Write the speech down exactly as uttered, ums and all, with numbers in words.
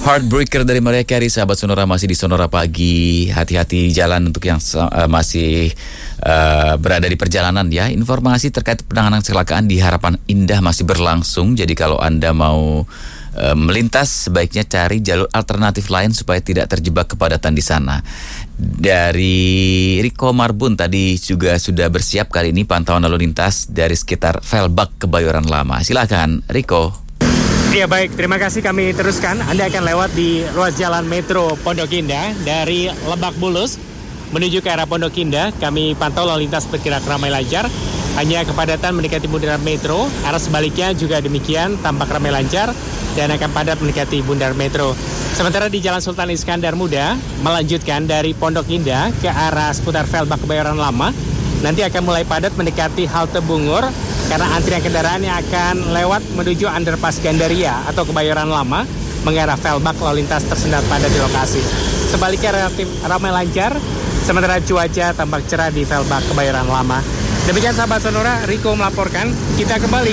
Heartbreaker dari Mariah Carey, sahabat Sonora masih di Sonora Pagi. Hati-hati jalan untuk yang uh, masih uh, berada di perjalanan ya. Informasi terkait penanganan kecelakaan di Harapan Indah masih berlangsung. Jadi kalau Anda mau uh, melintas, sebaiknya cari jalur alternatif lain supaya tidak terjebak kepadatan di sana. Dari Riko Marbun tadi juga sudah bersiap kali ini pantauan lalu lintas dari sekitar Velbak Kebayoran Lama. Silakan Riko. Ya baik, terima kasih, kami teruskan. Anda akan lewat di ruas jalan Metro Pondok Indah dari Lebak Bulus menuju ke arah Pondok Indah. Kami pantau lalu lintas bergerak ramai lancar. Hanya kepadatan mendekati Bundaran Metro. Arah sebaliknya juga demikian, tampak ramai lancar dan akan padat mendekati Bundaran Metro. Sementara di Jalan Sultan Iskandar Muda melanjutkan dari Pondok Indah ke arah seputar Velbak Kebayoran Lama. Nanti akan mulai padat mendekati halte Bungur karena antrian kendaraan yang akan lewat menuju underpass Gandaria atau Kebayoran Lama mengarah Velbak, lalu lintas tersendat padat di lokasi. Sebaliknya relatif ramai lancar, sementara cuaca tampak cerah di Velbak Kebayoran Lama. Demikian sahabat Sonora, Riko melaporkan. Kita kembali